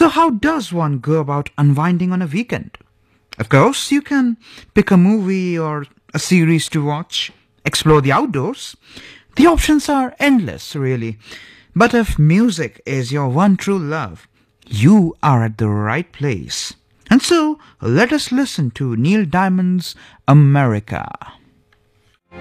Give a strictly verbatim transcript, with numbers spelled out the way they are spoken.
So how does one go about unwinding on a weekend? Of course, you can pick a movie or a series to watch, explore the outdoors. The options are endless, really. But if music is your one true love, you are at the right place. And so, let us listen to Neil Diamond's America.